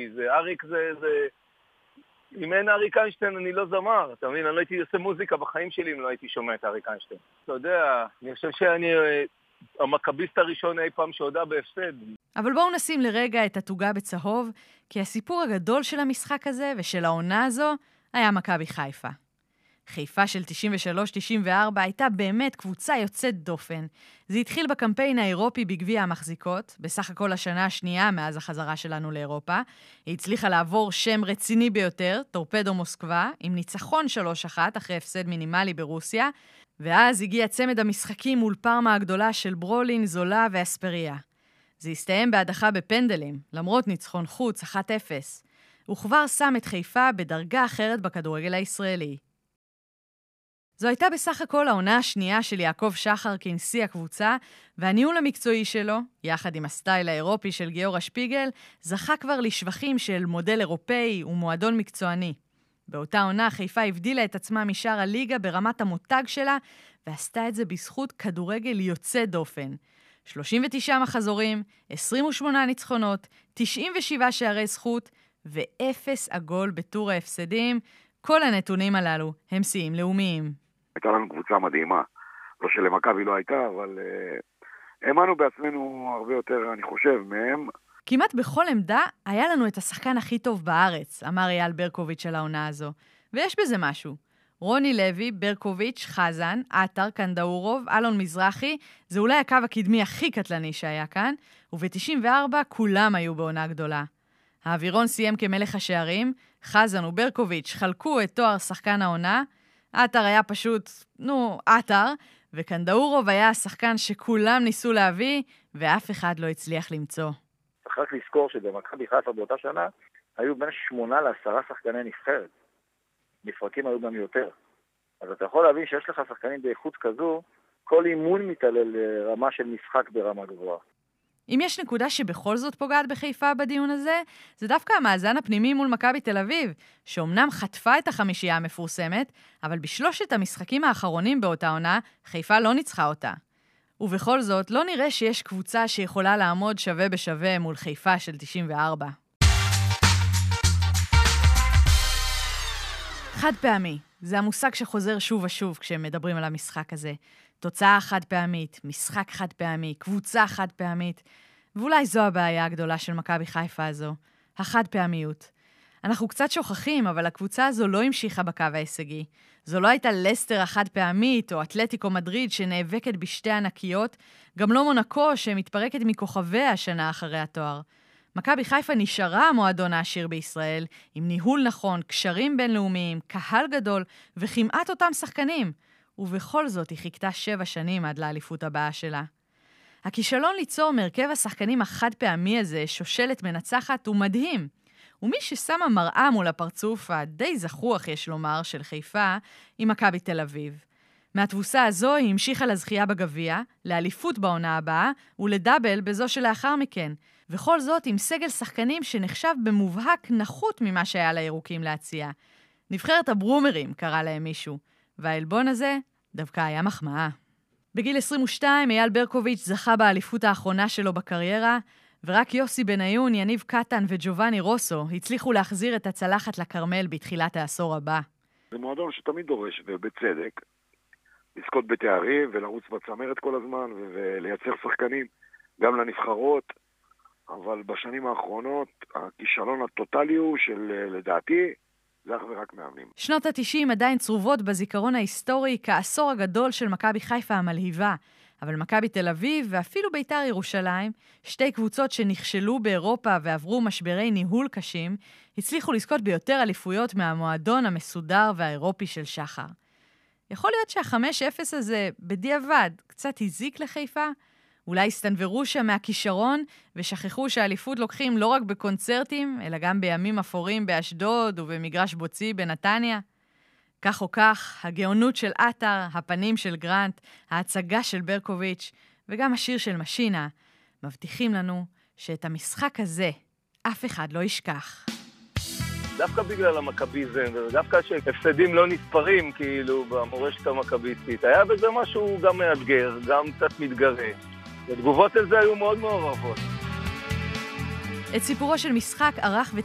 זה אריק אם אין אריק איינשטיין אני לא זמר, אתה מבין? אני לא הייתי עושה מוזיקה בחיים שלי אם לא הייתי שומע את אריק איינשטיין. אתה יודע, אני חושב שאני המכביסט הראשון אי פעם שהודע בהפסד. אבל בואו נשים לרגע את התוגה בצהוב, כי הסיפור הגדול של המשחק הזה ושל העונה הזו היה מכבי חיפה. חיפה של 93-94 הייתה באמת קבוצה יוצאת דופן. זה התחיל בקמפיין האירופי בגביע המחזיקות, בסך הכל השנה השנייה מאז החזרה שלנו לאירופה. היא הצליחה לעבור שם רציני ביותר, טורפדו מוסקבה, עם ניצחון 3-1 אחרי הפסד מינימלי ברוסיה, ואז הגיע צמד המשחקים מול פרמה הגדולה של ברולין, זולה ואספריה. זה הסתיים בהדחה בפנדלים, למרות ניצחון חוץ 1-0. הוא כבר שם את חיפה בדרגה אחרת בכדורגל הישראלי. זו הייתה בסך הכל העונה השנייה של יעקב שחר כנשיא הקבוצה, והניהול המקצועי שלו, יחד עם הסטייל האירופי של גיורא שפיגל, זכה כבר לשבחים של מודל אירופאי ומועדון מקצועני. באותה עונה חיפה הבדילה את עצמה משאר הליגה ברמת המותג שלה, ועשתה את זה בזכות כדורגל יוצא דופן. 39 מחזורים, 28 ניצחונות, 97 שערי זכות, ו0 עגול בטור ההפסדים. כל הנתונים הללו הם שיאים לאומיים. הייתה לנו קבוצה מדהימה, לא שלמכבי לא הייתה, אבל האמנו בעצמנו הרבה יותר, אני חושב, מהם. כמעט בכל עמדה היה לנו את השחקן הכי טוב בארץ, אמר אייל ברקוביץ' על העונה הזו. ויש בזה משהו. רוני לוי, ברקוביץ', חזן, עטר, קנדאורוב, אלון מזרחי, זה אולי הקו הקדמי הכי קטלני שהיה כאן, וב-94 כולם היו בעונה גדולה. האווירון סיים כמלך השערים, חזן וברקוביץ' חלקו את תואר שחקן העונה, עטר היה פשוט, עטר, וקנדאורוב היה השחקן שכולם ניסו להביא, ואף אחד לא הצליח למצוא. צריך רק לזכור שבמכבי חיפה באותה שנה, היו בין 8 ל10 שחקני נבחרת. מפרקים היו גם יותר. אז אתה יכול להבין שיש לך שחקנים באיכות כזו, כל אימון מתעלל לרמה של משחק ברמה גבוהה. אם יש נקודה שבכל זאת פוגעת בחיפה בדיון הזה, זה דווקא המאזן הפנימי מול מכבי תל אביב, שאומנם חטפה את החמישייה המפורסמת, אבל בשלושת המשחקים האחרונים באותה עונה, חיפה לא ניצחה אותה. ובכל זאת, לא נראה שיש קבוצה שיכולה לעמוד שווה בשווה מול חיפה של 94. חד פעמי, זה המושג שחוזר שוב ושוב כשמדברים על המשחק הזה. תוצאה חד פעמית, משחק חד פעמי, קבוצה חד פעמית, ואולי זו הבעיה הגדולה של מכבי חיפה הזו, החד פעמיות. אנחנו קצת שוכחים, אבל הקבוצה הזו לא המשיכה בקו ההישגי. זו לא הייתה לסטר החד פעמית או אתלטיקו מדריד שנאבקת בשתי ענקיות, גם לא מונקו שמתפרקת מכוכביה השנה אחרי התואר. מכבי חיפה נשארה המועדון העשיר בישראל, עם ניהול נכון, קשרים בינלאומיים, קהל גדול וכמעט אותם שחקנים. ובכל זאת היא חיכתה 7 שנים עד לאליפות הבאה שלה. הכישלון ליצור מרכב השחקנים החד פעמי הזה, שושלת מנצחת, הוא מדהים. ומי ששמה מראה מול הפרצוף הדי זכוח, יש לומר, של חיפה, היא מכבי תל אביב. מהתבוסה הזו היא המשיכה לזכייה בגביע, לאליפות בעונה הבאה, ולדאבל בזו שלאחר מכן. וכל זאת עם סגל שחקנים שנחשב במובהק נחות ממה שהיה לירוקים להציע. נבחרת הברומרים, קרא להם מישהו. והאלבון הזה דווקא היה מחמאה. בגיל 22, אייל ברקוביץ' זכה באליפות האחרונה שלו בקריירה, ורק יוסי בניון, יניב קטן וג'ובני רוסו הצליחו להחזיר את הצלחת לקרמל בתחילת העשור הבא. זה מועדון שתמיד דורש, ובצדק, לזכות בתארים ולרוץ בצמרת כל הזמן, ולייצר שחקנים גם לנבחרות, אבל בשנים האחרונות הכישלון הטוטלי הוא של, לדעתי, זה אך ורק מאמנים. שנות ה-90 עדיין צרובות בזיכרון ההיסטורי כעשור הגדול של מכבי חיפה המלהיבה, אבל מכבי תל אביב ואפילו בית"ר ירושלים, שתי קבוצות שנכשלו באירופה ועברו משברי ניהול קשים, הצליחו לזכות ביותר אליפויות מהמועדון המסודר והאירופי של שחר. יכול להיות שה-5-0 הזה בדיעבד קצת הזיק לחיפה? אולי הסתנברו שם מהכישרון ושכחו שהאליפות לוקחים לא רק בקונצרטים, אלא גם בימים אפורים באשדוד ובמגרש בוצי בנתניה? כך או כך, הגאונות של עטר, הפנים של גרנט, ההצגה של ברקוביץ' וגם השיר של משינה, מבטיחים לנו שאת המשחק הזה אף אחד לא ישכח. דווקא בגלל המכביזם, ודווקא שהפסדים לא נספרים כאילו במורשת המכביסטית, היה בזה משהו גם מאתגר, גם קצת מתגרה. ותגובות על זה היו מאוד מעורבות. את סיפורו של משחק ערך